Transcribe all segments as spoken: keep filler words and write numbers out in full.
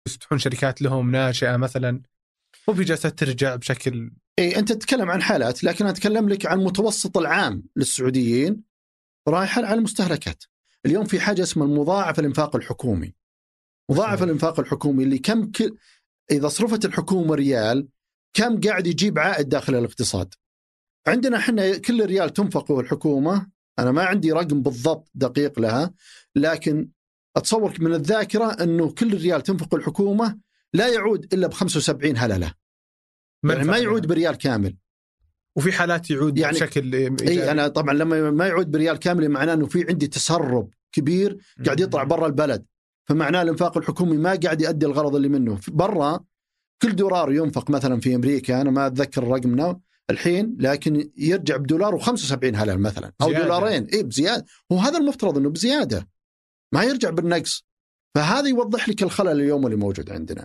يفتحون شركات لهم ناشئة مثلا، وفي جالسة ترجع بشكل. إيه أنت تتكلم عن حالات، لكن أنا أتكلم لك عن المتوسط العام للسعوديين رايحة على المستهلكات. اليوم في حاجة اسمها المضاعف الإنفاق الحكومي. مضاعف الإنفاق الحكومي اللي كم ك... إذا صرفت الحكومة ريال كم قاعد يجيب عائد داخل الاقتصاد. عندنا احنا كل ريال تنفقه الحكومة، أنا ما عندي رقم بالضبط دقيق لها، لكن أتصور من الذاكرة أنه كل ريال تنفقه الحكومة لا يعود إلا بخمسة وسبعين هللة، يعني ما يعود بريال كامل. وفي حالات يعود يعني بشكل إيجابي. إيه أنا طبعا لما ما يعود بريال كامل معناه أنه في عندي تسرب كبير قاعد يطلع برا البلد، فمعناه الإنفاق الحكومي ما قاعد يؤدي الغرض اللي منه. برا كل دولار ينفق مثلا في أمريكا، أنا ما أتذكر رقمنا الحين، لكن يرجع بدولار وخمسة وسبعين هلل مثلا أو زيادة. دولارين إيه بزيادة، وهذا المفترض أنه بزيادة ما يرجع بالنقص. فهذا يوضح لك الخلل اليوم اللي موجود عندنا.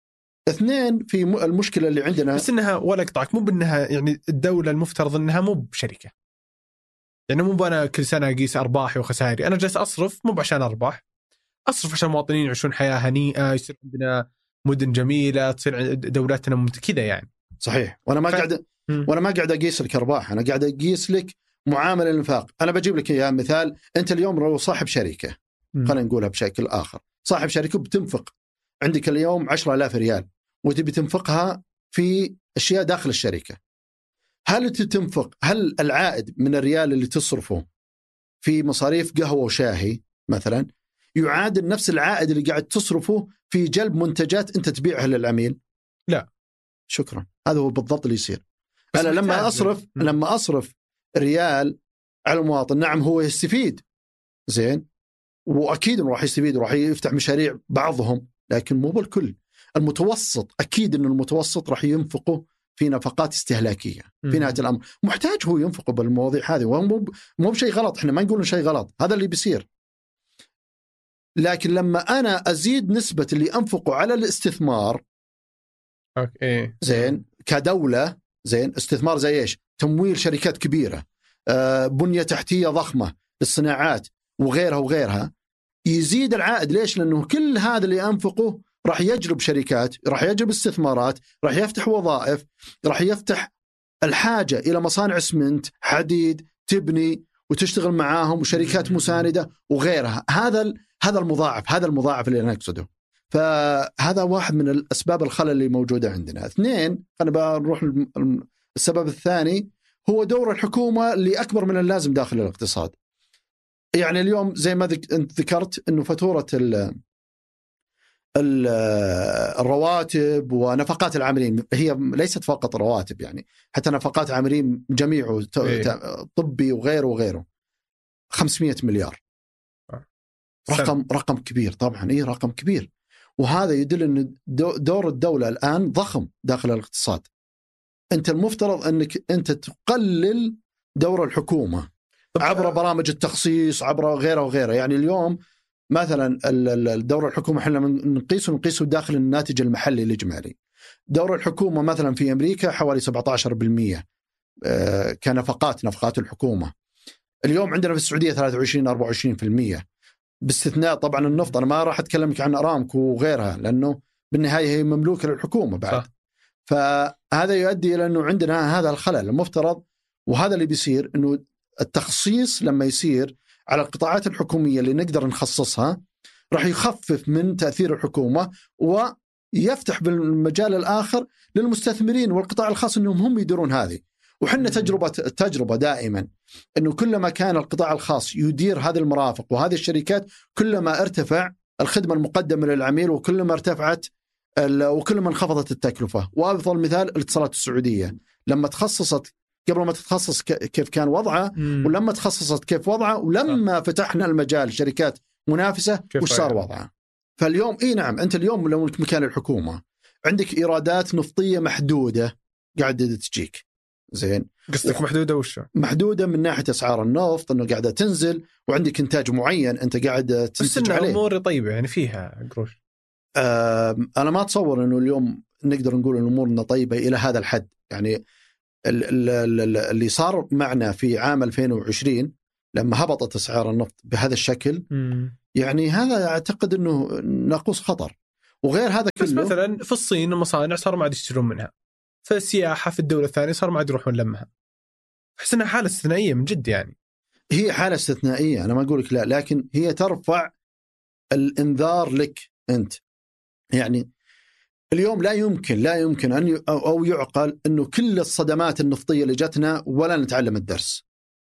اثنين، في المشكلة اللي عندنا بس إنها ولا قطعك، مو بأنها يعني الدولة المفترض أنها مو بشركة، يعني مو بأنا كل سنة أقيس أرباحي وخسائري، أنا جالس أصرف مو عشان أرباح، أصرف عشان المواطنين يعيشون حياة هنيئة، يصير عندنا مدن جميلة، تصير دولتنا كذا يعني. صحيح. وأنا ما ف... قاعد وأنا ما قاعد أقيس لك أرباح، أنا قاعد أقيس لك معاملة الإنفاق. أنا بجيب لك إياه مثال. أنت اليوم لو صاحب شركة، خلينا نقولها بشكل آخر، صاحب شركة بتنفق عندك اليوم عشرة آلاف ريال وتبي تنفقها في أشياء داخل الشركة، هل تنفق هل العائد من الريال اللي تصرفه في مصاريف قهوة وشاهي مثلا يعادل نفس العائد اللي قاعد تصرفه في جلب منتجات أنت تبيعها للعميل؟ لا. شكرا. هذا هو بالضبط اللي يصير. أنا لما أصرف م. لما أصرف ريال على المواطن، نعم هو يستفيد زين، وأكيد إنه راح يستفيد وراح يفتح مشاريع بعضهم، لكن مو بالكل. المتوسط أكيد إنه المتوسط راح ينفقه في نفقات استهلاكية في نهاية الأمر، محتاج هو ينفقه بالمواضيع هذه، ومو مو بشيء غلط، إحنا ما نقول شيء غلط، هذا اللي بيصير. لكن لما أنا أزيد نسبة اللي أنفقه على الاستثمار، أوكي زين كدولة، زين استثمار زي إيش؟ تمويل شركات كبيرة، آه بنية تحتية ضخمة للصناعات وغيرها وغيرها، يزيد العائد. ليش؟ لأنه كل هذا اللي أنفقه راح يجلب شركات، راح يجلب استثمارات، راح يفتح وظائف، راح يفتح الحاجة إلى مصانع اسمنت، حديد، تبني وتشتغل معاهم، وشركات مساندة وغيرها. هذا هذا المضاعف هذا المضاعف اللي أنا أقصده. فهذا واحد من الأسباب الخلل اللي موجودة عندنا. اثنين، أنا بروح السبب الثاني هو دور الحكومة اللي أكبر من اللازم داخل الاقتصاد. يعني اليوم زي ما أنت ذكرت أنه فاتورة الرواتب ونفقات العاملين هي ليست فقط رواتب، يعني حتى نفقات عاملين جميعه طبي وغيره وغيره خمسمائة مليار. رقم رقم كبير طبعا، إيه رقم كبير، وهذا يدل أن دور الدولة الآن ضخم داخل الاقتصاد. أنت المفترض أنك أنت تقلل دور الحكومة عبر برامج التخصيص، عبر غيره وغيره. يعني اليوم مثلا الدور الحكومة احنا نقيسه نقيسه داخل الناتج المحلي الإجمالي. دور الحكومة مثلا في أمريكا حوالي سبعة عشر بالمئة كنفقات نفقات الحكومة. اليوم عندنا في السعودية ثلاثة وعشرين أربعة وعشرين بالمئة، باستثناء طبعا النفط. أنا ما راح أتكلمك عن أرامكو وغيرها لأنه بالنهاية هي مملوكة للحكومة بعد. صح. فهذا يؤدي إلى أنه عندنا هذا الخلل المفترض، وهذا اللي بيصير أنه التخصيص لما يصير على القطاعات الحكومية اللي نقدر نخصصها راح يخفف من تأثير الحكومة ويفتح بالمجال الآخر للمستثمرين والقطاع الخاص أنهم هم يديرون هذه. وحنا تجربة تجربة دائما أنه كلما كان القطاع الخاص يدير هذه المرافق وهذه الشركات كلما ارتفع الخدمة المقدمة للعميل، وكلما ارتفعت وكلما انخفضت التكلفة. وأفضل مثال الاتصالات السعودية لما تخصصت، قبل ما تتخصص كيف كان وضعه، ولما تخصصت كيف وضعه، ولما فتحنا المجال شركات منافسة وش صار وضعه. فاليوم إيه نعم أنت اليوم لو مكان الحكومة عندك إيرادات نفطية محدودة قاعدة تجيك، زين قصدك و... محدودة وش؟ محدودة من ناحية أسعار النفط أنه قاعدة تنزل، وعندك إنتاج معين أنت قاعدة تنتج عليه. بس أمور طيبة يعني فيها قروش. آه أنا ما أتصور أنه اليوم نقدر نقول أن أمورنا طيبة إلى هذا الحد. يعني اللي صار معنا في عام ألفين وعشرين لما هبطت أسعار النفط بهذا الشكل م. يعني هذا أعتقد أنه ناقوس خطر. وغير هذا كله. بس مثلا في الصين المصانع صاروا ما عاد يشترون منها، في السياحة في الدولة الثانية صاروا ما عاد يروحون لمها. أحس أنها حالة استثنائية من جد يعني. هي حالة استثنائية أنا ما أقول لك لا، لكن هي ترفع الإنذار لك أنت. يعني اليوم لا يمكن لا يمكن أن ي... أو يعقل أنه كل الصدمات النفطية اللي جتنا ولا نتعلم الدرس.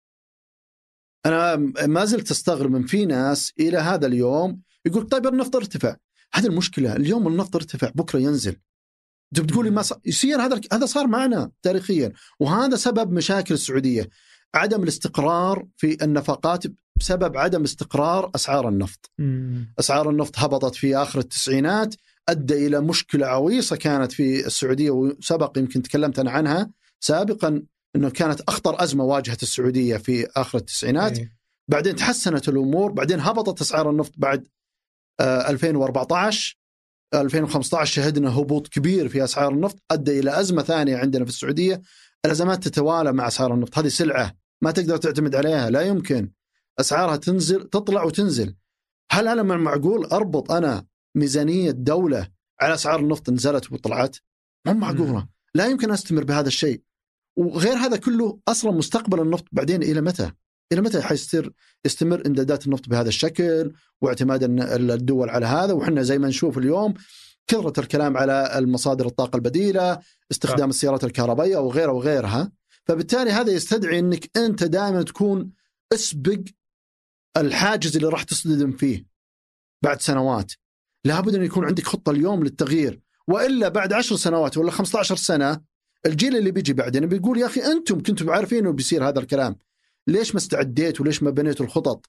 أنا ما زلت أستغرب من في ناس إلى هذا اليوم يقول طيب النفط ارتفع. هذه المشكلة، اليوم النفط ارتفع بكرة ينزل. أنت بتقولي ما ص... يصير هذا هذا صار معنا تاريخيا، وهذا سبب مشاكل السعودية، عدم الاستقرار في النفقات بسبب عدم استقرار أسعار النفط. مم. أسعار النفط هبطت في آخر التسعينات، أدى إلى مشكلة عويصة كانت في السعودية، وسبق يمكن تكلمت أنا عنها سابقا أنه كانت أخطر أزمة واجهت السعودية في آخر التسعينات. أي. بعدين تحسنت الأمور، بعدين هبطت أسعار النفط بعد آه ألفين وأربعة عشر ألفين وخمسة عشر شهدنا هبوط كبير في أسعار النفط أدى إلى أزمة ثانية عندنا في السعودية. الأزمات تتوالى مع أسعار النفط، هذه سلعة ما تقدر تعتمد عليها، لا يمكن أسعارها تنزل تطلع وتنزل. هل أنا من معقول أربط أنا ميزانية دولة على أسعار النفط نزلت وطلعت؟ مو معقولة، لا يمكن أستمر بهذا الشيء. وغير هذا كله أصلا مستقبل النفط بعدين إلى متى؟ إلى متى حيستمر يستمر إمدادات النفط بهذا الشكل واعتماد الدول على هذا؟ وحنا زي ما نشوف اليوم كثرة الكلام على المصادر الطاقة البديلة، استخدام السيارات الكهربائية وغيرها وغيرها. فبالتالي هذا يستدعي أنك أنت دائما تكون اسبق الحاجز اللي راح تصدم فيه بعد سنوات. لابد أن يكون عندك خطة اليوم للتغيير، وإلا بعد عشر سنوات ولا خمسة عشر سنة الجيل اللي بيجي بعدين بيقول يا أخي أنتم كنتم عارفين أنه بيصير هذا الكلام، ليش ما استعديت وليش ما بنيتوا الخطط؟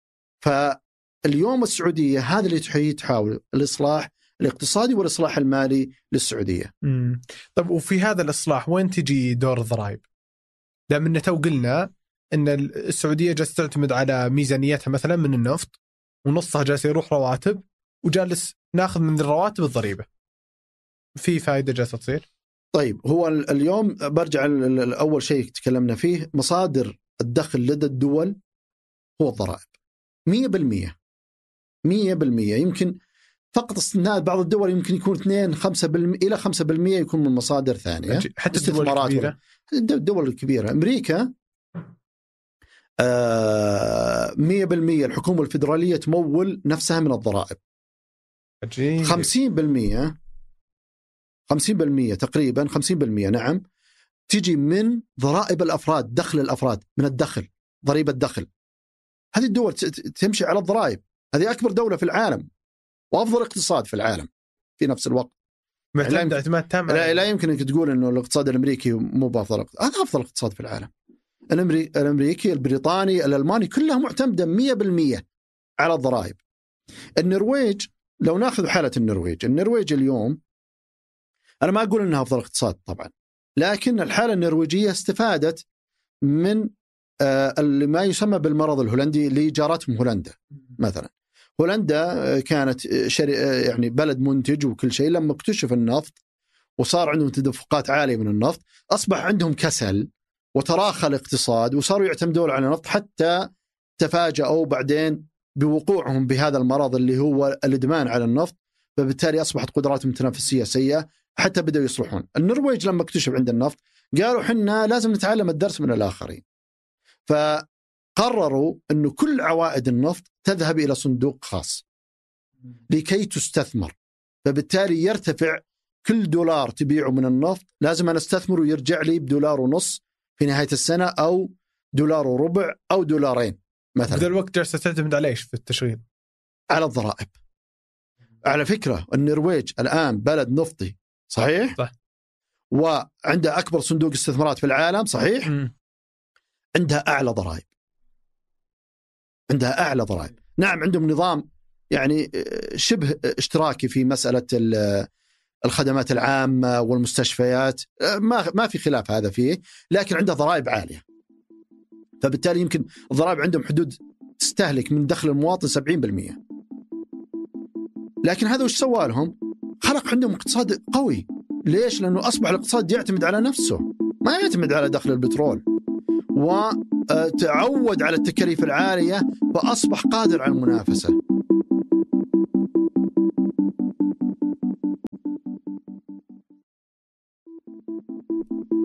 فاليوم السعودية هذا اللي تحيي تحاول الإصلاح الاقتصادي والإصلاح المالي للسعودية. مم. طب وفي هذا الإصلاح وين تجي دور الضرائب؟ دام إن تو قلنا إن السعودية جالسة تعتمد على ميزانيتها مثلا من النفط، ونصها جالس يروح رواتب، وجالس ناخذ من الرواتب الضريبة، في فائدة جالسة تصير؟ طيب هو اليوم برجع الأول شيء تكلمنا فيه، مصادر الدخل لدى الدول هو الضرائب مية بالمية مية بالمية. يمكن فقط استثناء بعض الدول يمكن يكون اثنين خمسة بالمية إلى خمسة بالمية يكون من مصادر ثانية، حتى الدول الكبيرة. الدول الكبيرة أمريكا آه مية بالمية الحكومة الفيدرالية تمول نفسها من الضرائب. خمسين بالمية خمسين بالمية تقريبا خمسين بالمية نعم تجي من ضرائب الأفراد، دخل الأفراد من الدخل، ضريبة الدخل. هذه الدول تمشي على الضرائب، هذه أكبر دولة في العالم وأفضل اقتصاد في العالم في نفس الوقت. معتمد اعتماد تام. لا, لا يمكن أنك تقول إنه الاقتصاد الأمريكي مو بأفضل اقتصاد، هذا أفضل اقتصاد في العالم. الأمريكي البريطاني الألماني كلها معتمدة مية بالمية على الضرائب. النرويج لو ناخذ حالة النرويج، النرويج اليوم أنا ما أقول إنها أفضل اقتصاد طبعا، لكن الحالة النرويجية استفادت من آه اللي ما يسمى بالمرض الهولندي اللي جارتهم هولندا. مثلا هولندا كانت شري يعني بلد منتج وكل شيء، لما اكتشف النفط وصار عندهم تدفقات عالية من النفط أصبح عندهم كسل وتراخى الاقتصاد وصاروا يعتمدون على النفط، حتى تفاجأوا بعدين بوقوعهم بهذا المرض اللي هو الإدمان على النفط، فبالتالي أصبحت قدراتهم التنافسية سيئة حتى بدأوا يصلحون. النرويج لما اكتشف عند النفط قالوا حنا لازم نتعلم الدرس من الآخرين، فقرروا أنه كل عوائد النفط تذهب إلى صندوق خاص لكي تستثمر، فبالتالي يرتفع كل دولار تبيعه من النفط لازم أنا استثمر ويرجع لي بدولار ونص في نهاية السنة، أو دولار وربع أو دولارين مثلا. بذا الوقت جالسة تعتمد على إيش في التشغيل؟ على الضرائب. على فكرة النرويج الآن بلد نفطي صحيح؟ صح. وعنده أكبر صندوق استثمارات في العالم صحيح؟ م. عندها أعلى ضرائب، عندها أعلى ضرائب. نعم عندهم نظام يعني شبه اشتراكي في مسألة الخدمات العامة والمستشفيات، ما ما في خلاف هذا فيه، لكن عنده ضرائب عالية، فبالتالي يمكن الضرائب عندهم حدود تستهلك من دخل المواطن سبعين بالمية. لكن هذا وش سوى لهم؟ خلق عندهم اقتصاد قوي. ليش؟ لأنه أصبح الاقتصاد يعتمد على نفسه، ما يعتمد على دخل البترول، وتعود على التكاليف العالية فأصبح قادر على المنافسة.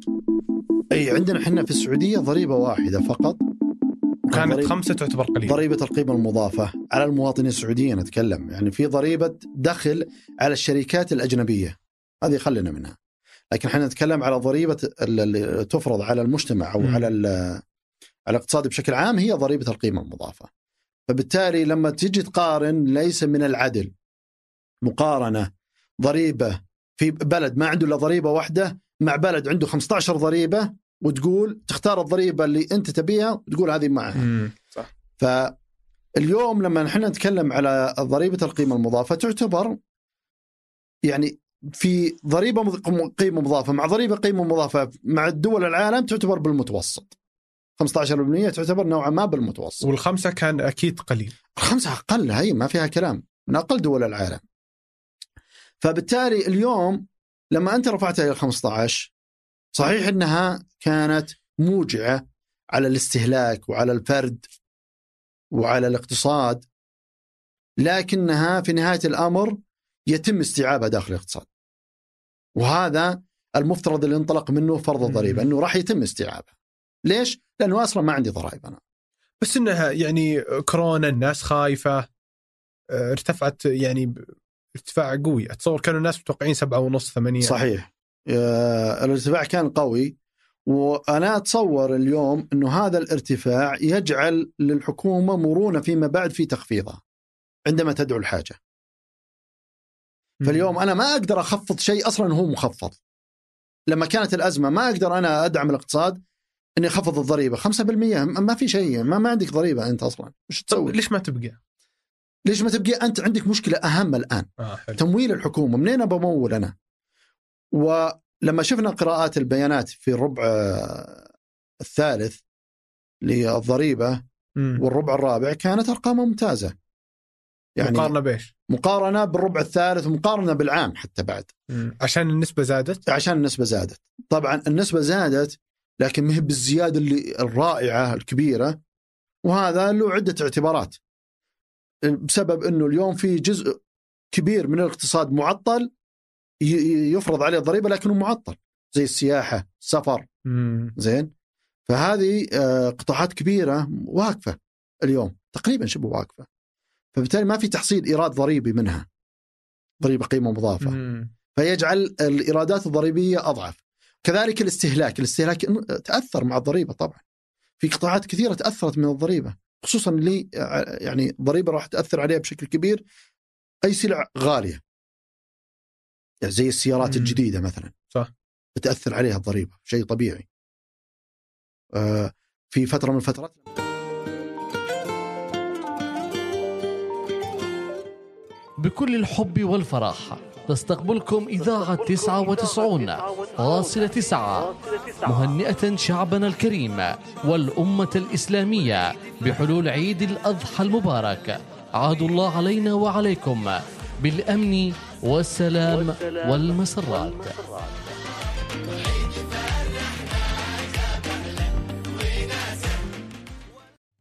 أي عندنا إحنا في السعودية ضريبة واحدة فقط، كانت خمسة تعتبر قليلة. ضريبة القيمة المضافة على المواطنين السعوديين نتكلم، يعني في ضريبة دخل على الشركات الأجنبية، هذه خلينا منها، لكن احنا نتكلم على ضريبة اللي تفرض على المجتمع أو م. على على الاقتصاد بشكل عام، هي ضريبة القيمة المضافة. فبالتالي لما تيجي تقارن، ليس من العدل مقارنة ضريبة في بلد ما عنده إلا ضريبة واحدة مع بلد عنده خمسة عشر ضريبة، وتقول تختار الضريبة اللي أنت تبيها وتقول هذه معها. صح. فاليوم لما نحن نتكلم على ضريبة القيمة المضافة تعتبر يعني في ضريبة قيمة مضافة مع ضريبة قيمة مضافة مع الدول العالم تعتبر بالمتوسط، خمسة عشر بالمئة تعتبر نوعا ما بالمتوسط. والخمسة كان أكيد قليل، الخمسة أقل، هي ما فيها كلام، من أقل دول العالم. فبالتالي اليوم لما أنت رفعتها إلى خمسة عشر، صحيح أنها كانت موجعة على الاستهلاك وعلى الفرد وعلى الاقتصاد، لكنها في نهاية الأمر يتم استيعابها داخل الاقتصاد، وهذا المفترض اللي انطلق منه فرض الضريبة، أنه راح يتم استيعابها. ليش؟ لأنه أصلا ما عندي ضرائب أنا. بس إنها يعني كورونا الناس خايفة، ارتفعت يعني ارتفاع قوي، أتصور كانوا الناس متوقعين سبعة ونص ثمانية. صحيح، الارتفاع كان قوي، وأنا أتصور اليوم أنه هذا الارتفاع يجعل للحكومة مرونة فيما بعد في تخفيضها عندما تدعو الحاجة. فاليوم أنا ما أقدر أخفض شيء أصلا هو مخفض. لما كانت الأزمة ما أقدر أنا أدعم الاقتصاد أني أخفض الضريبة خمسة بالمئة، ما في شيء، ما, ما عندك ضريبة أنت أصلا، مش تسوي؟ ليش ما تبقى؟ ليش ما تبقى؟ أنت عندك مشكلة أهم الآن. آه تمويل الحكومة، منين بمول أنا؟ ولما شفنا قراءات البيانات في الربع الثالث للضريبة م. والربع الرابع كانت أرقام ممتازة. يعني مقارنة بيش؟ مقارنة بالربع الثالث ومقارنة بالعام حتى بعد. م. عشان النسبة زادت؟ عشان النسبة زادت، طبعا النسبة زادت، لكن ما هي بالزيادة اللي الرائعة الكبيرة، وهذا له عدة اعتبارات، بسبب أنه اليوم في جزء كبير من الاقتصاد معطل يفرض عليه الضريبة لكنه معطل، زي السياحة، السفر، زين. فهذه قطاعات كبيرة واقفة اليوم، تقريبا شبه واقفة، فبالتالي ما في تحصيل إيراد ضريبي منها، ضريبة قيمة مضافة، مم. فيجعل الإيرادات الضريبية أضعف. كذلك الاستهلاك، الاستهلاك تأثر مع الضريبة طبعا، في قطاعات كثيرة تأثرت من الضريبة، خصوصا اللي يعني الضريبة راح تأثر عليها بشكل كبير أي سلع غالية، يعني زي السيارات مم. الجديدة مثلا، صح، بتأثر عليها الضريبة، شيء طبيعي. آه في فترة من الفترات بكل الحب والفرح تستقبلكم إذاعة تسعة وتسعون فاصلة تسعة مهنئة شعبنا الكريم والأمة الإسلامية بحلول عيد الأضحى المبارك. عاد الله علينا وعليكم بالأمن والسلام والمسرات.